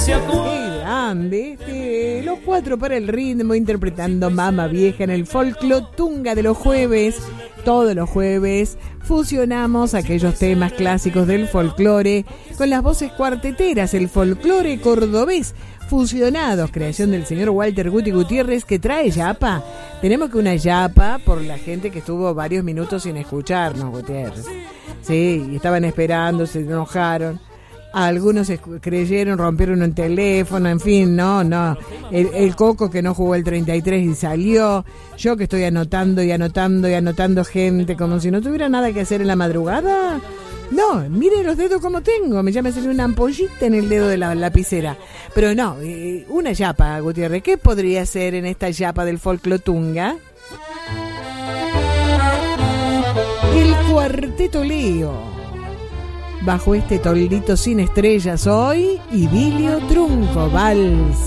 Qué grande, los cuatro para el ritmo, interpretando Mama Vieja en el Folclotunga de los jueves. Todos los jueves fusionamos aquellos temas clásicos del folclore con las voces cuarteteras, el folclore cordobés fusionados, creación del señor Walter Guti Gutiérrez, que trae yapa. Tenemos que una yapa por la gente que estuvo varios minutos sin escucharnos, Gutiérrez. Sí, y estaban esperando, se enojaron. Algunos creyeron, rompieron un teléfono, en fin, no. El Coco que no jugó el 33 y salió. Yo que estoy anotando gente como si no tuviera nada que hacer en la madrugada. No, mire los dedos como tengo. Ya me salió una ampollita en el dedo de la lapicera. Pero no, una yapa, Gutiérrez. ¿Qué podría ser en esta yapa del Folclotunga? El Cuarteto Leo. Bajo este toldito sin estrellas hoy, Idilio Trunco Vals.